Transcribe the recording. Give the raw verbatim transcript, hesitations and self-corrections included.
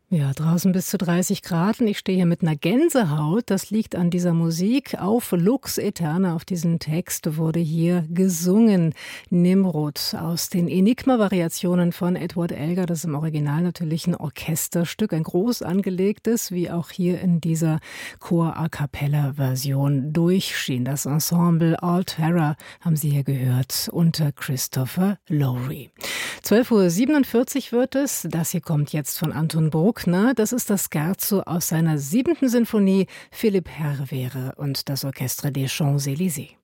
Ja, draußen bis zu dreißig Grad und ich stehe hier mit einer Gänsehaut. Das liegt an dieser Musik. Auf Lux Aeterna, auf diesen Text wurde hier gesungen. Nimrod aus den Enigma-Variationen von Edward Elgar. Das ist im Original natürlich ein Orchesterstück, ein groß angelegtes, wie auch hier in dieser Chor-A-Cappella-Version durchschien. Das Ensemble All Terror haben Sie hier gehört unter Christopher Lowry. zwölf Uhr siebenundvierzig wird es. Das hier kommt jetzt von Anton Bruckner. Das ist das Scherzo aus seiner siebenten Sinfonie Philipp Herrewehre und das Orchestre des Champs-Élysées.